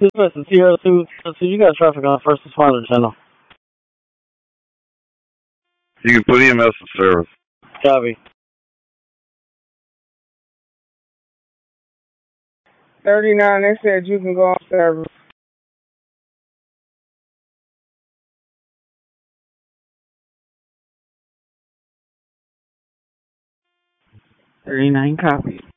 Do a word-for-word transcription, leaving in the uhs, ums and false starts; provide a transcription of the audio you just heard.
This is Sierra two. So you got traffic on first responder channel. You can put E M S in service. Copy. thirty-nine, they said you can go on service. thirty-nine copy.